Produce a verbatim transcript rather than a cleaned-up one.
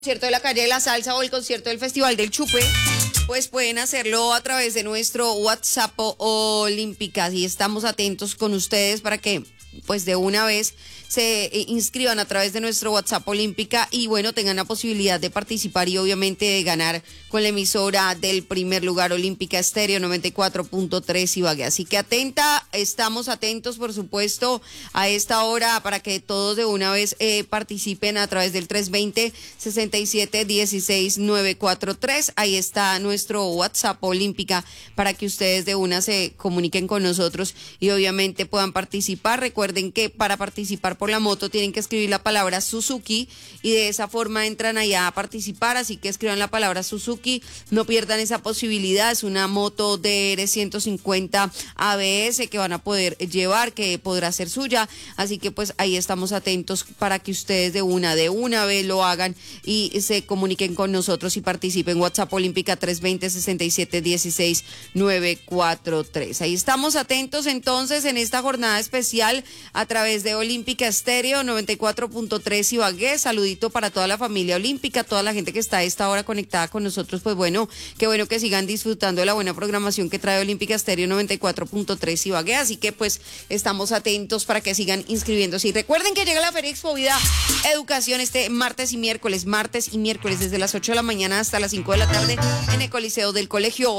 concierto de la Calle de la Salsa o el concierto del Festival del Chupe, pues pueden hacerlo a través de nuestro WhatsApp Olímpica. Y estamos atentos con ustedes para que pues de una vez se inscriban a través de nuestro WhatsApp Olímpica y bueno, tengan la posibilidad de participar y obviamente de ganar con la emisora del primer lugar, Olímpica Estéreo noventa y cuatro punto tres Ibagué. Así que atenta, estamos atentos por supuesto a esta hora para que todos de una vez eh, participen a través del tres dos cero, seis siete uno seis, nueve cuatro tres. Ahí está nuestro WhatsApp Olímpica para que ustedes de una se comuniquen con nosotros y obviamente puedan participar. Recuerden que para participar por la moto tienen que escribir la palabra Suzuki y de esa forma entran allá a participar, así que escriban la palabra Suzuki, no pierdan esa posibilidad. Es una moto D R ciento cincuenta A B S que van a poder llevar, que podrá ser suya, así que pues ahí estamos atentos para que ustedes de una, de una vez lo hagan y se comuniquen con nosotros y participen. WhatsApp Olímpica tres dos cero, seis siete uno seis, nueve cuatro tres. Ahí estamos atentos entonces en esta jornada especial a través de Olímpica Estéreo noventa y cuatro punto tres Ibagué. Saludito para toda la familia olímpica, toda la gente que está a esta hora conectada con nosotros. Pues bueno, qué bueno que sigan disfrutando de la buena programación que trae Olímpica Estéreo noventa y cuatro punto tres Ibagué. Así que pues estamos atentos para que sigan inscribiéndose. Y recuerden que llega la Feria Expo Vida Educación este martes y miércoles, martes y miércoles desde las ocho de la mañana hasta las cinco de la tarde en el Coliseo del Colegio